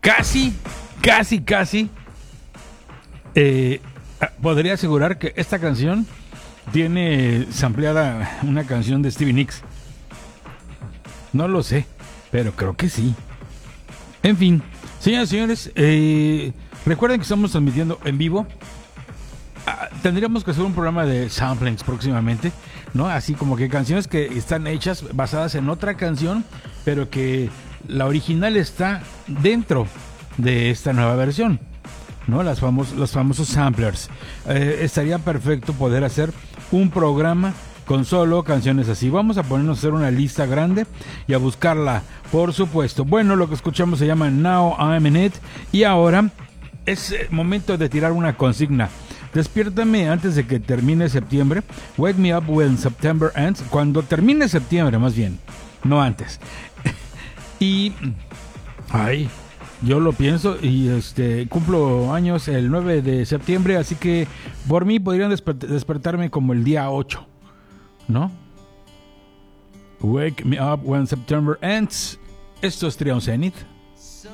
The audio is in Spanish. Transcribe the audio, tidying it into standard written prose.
casi podría asegurar que esta canción tiene sampleada una canción de Stevie Nicks. No lo sé, pero creo que sí. En fin, señoras y señores, recuerden que estamos transmitiendo en vivo. Tendríamos que hacer un programa de samplings próximamente, ¿no? Así como que canciones que están hechas basadas en otra canción, pero que la original está dentro de esta nueva versión, ¿no? Los famosos samplers. Estaría perfecto poder hacer un programa con solo canciones así. Vamos a ponernos a hacer una lista grande y a buscarla, por supuesto. Bueno, lo que escuchamos se llama Now I'm in It, y ahora es momento de tirar una consigna. Despiértame antes de que termine septiembre. Wake me up when September ends. Cuando termine septiembre, más bien, no antes. Y yo lo pienso, y cumplo años el 9 de septiembre, así que por mí podrían despertarme como el día 8, ¿no? Wake me up when September ends. Esto es Trion Zenith.